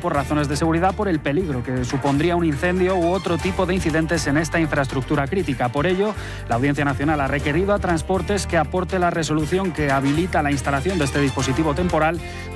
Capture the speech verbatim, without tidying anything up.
por razones de seguridad, por el peligro que supondría un incendio u otro tipo de incidentes en esta infraestructura crítica. Por ello, la Audiencia Nacional ha requerido a Transportes que aporte la resolución que habilita la instalación de este dispositivo temporal